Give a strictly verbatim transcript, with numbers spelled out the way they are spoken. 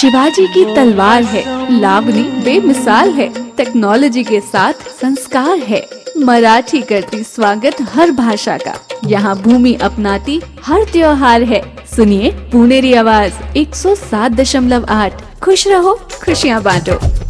शिवाजी की तलवार है, लावनी बेमिसाल है, टेक्नोलॉजी के साथ संस्कार है। मराठी करती स्वागत हर भाषा का, यहाँ भूमि अपनाती हर त्योहार है। सुनिए पुणेरी आवाज एक सौ सात दशमलव आठ। खुश रहो, खुशियाँ बांटो।